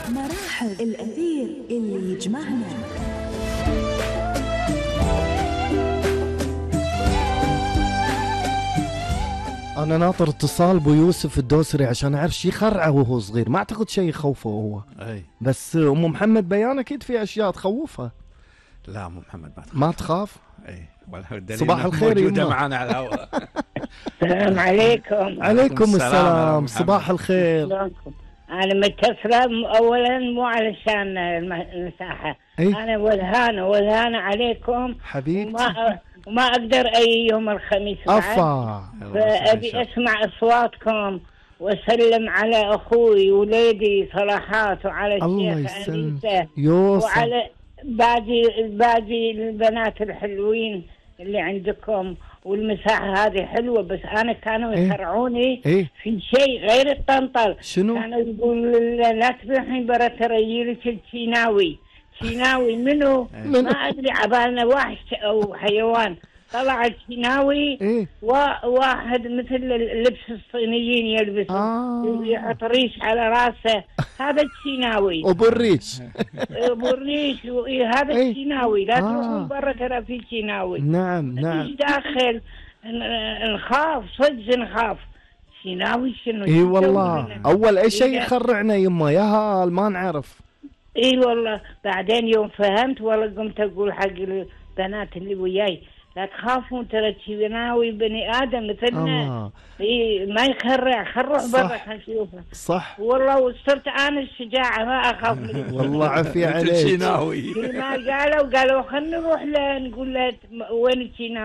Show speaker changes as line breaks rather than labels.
مراحل الأثير اللي يجمعنا.
أنا ناطر اتصال بو يوسف الدوسري عشان أعرف شي خرعه وهو صغير، ما أعتقد شي يخوفه هو.
أي
بس أم محمد بيان أكيد في أشياء تخوفها.
لا أم محمد ما تخاف.
ما تخاف؟
أي والدليل
صباح الخير
موجودة
يما.
معنا على الهواء.
السلام عليكم.
عليكم
السلام.
السلام، صباح الخير.
شلونكم؟ أنا متصلة أولا مو علشان المساحة.
أي
أنا ولهانة عليكم،
حبيبتي.
وما أقدر أي يوم الخميس بعد.
أفا
فأبي أسمع أصواتكم وأسلم على أخوي وليدي صلاحات وعلى
الله
الشيخ
يسلمك
أنيسة
يوسف.
وعلى باقي البنات الحلوين اللي عندكم. والمساحة هذه حلوة، بس أنا كانوا يخرعوني
إيه
في شيء غير الطنطل.
شنو؟
كانوا يقول لا تذبحين برا تريلك الشيناوي. شيناوي منو؟ ما أدري، عبالنا وحش أو حيوان. طلع الشيناوي
إيه
واحد مثل اللبس الصينيين يلبس، يحط ريش على راسه، هذا الشيناوي.
أبو الريش.
أبو الريش هذا
إيه.
الشيناوي. لا تروحون برا ترى في شيناوي.
نعم نعم.
ايش داخل نخاف، صدق نخاف. شيناوي شنو؟
اي والله اول اي شيء
إيه.
يخرعنا يما يا هال ما نعرف.
اي والله بعدين يوم فهمت والله قمت اقول حق البنات اللي وياي لا تخافون، ترى شيناوي بني ادم مثلنا. اي ما يخرع، خروح برا نشوفه.
صح
والله وصرت انا الشجاعه ما اخاف منه.
والله عافية عليك.
شيناوي.
كل ما قالوا خلنا نروح له نقول له وين الشيناوي.